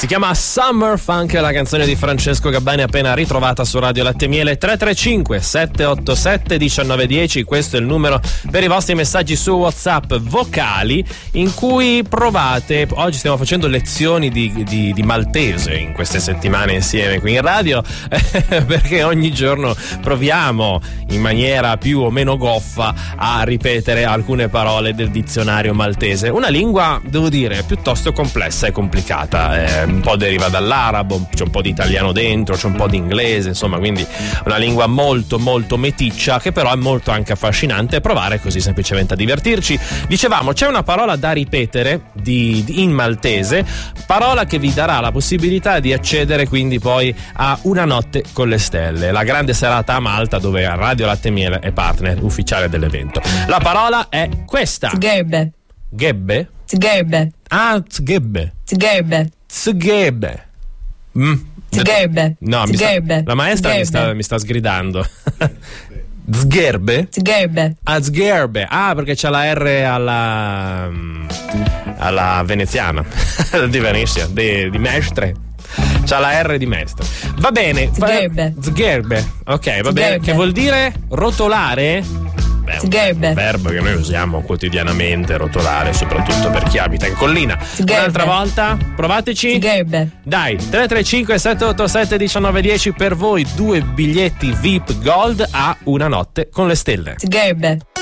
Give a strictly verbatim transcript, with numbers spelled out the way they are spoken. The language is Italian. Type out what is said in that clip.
Si chiama Summer Funk, la canzone di Francesco Gabbani appena ritrovata su Radio Latte Miele. Tre tre cinque sette otto sette uno nove uno zero, questo è il numero per i vostri messaggi su WhatsApp vocali in cui provate. Oggi stiamo facendo lezioni di, di, di maltese in queste settimane insieme qui in radio, eh, perché ogni giorno proviamo in maniera più o meno goffa a ripetere alcune parole del dizionario maltese. Una lingua, devo dire, piuttosto complessa e complicata, eh, un po' deriva dall'arabo, c'è un po' di italiano dentro, c'è un po' di inglese, insomma, quindi una lingua molto molto meticcia, che però è molto anche affascinante provare così semplicemente a divertirci. Dicevamo, c'è una parola da ripetere di, di, in maltese, parola che vi darà la possibilità di accedere quindi poi a Una notte con le stelle, la grande serata a Malta dove Radio Latte Miele è partner ufficiale dell'evento. La parola è questa: Zgherbe. Gebbe? Zgherbe. Ah, zgebbe. Zgherbe. Zghebe. Mm. Zgherbe. No, mi sta, la maestra mi sta, mi sta sgridando. Zgherbe? Zgherbe. Ah, zgherbe. Ah, perché c'è la R alla alla veneziana di Venezia, di, di Mestre. C'ha la R di Mestre. Va bene. Zgherbe. Zgherbe. Ok, va bene. Che vuol dire rotolare? Beh, un verbo che noi usiamo quotidianamente, rotolare, soprattutto per chi abita in collina. Zgherbe. Un'altra volta, provateci. Zgherbe. Dai, tre tre cinque sette otto sette uno nove uno zero per voi, due biglietti V I P Gold a Una notte con le stelle. Zgherbe.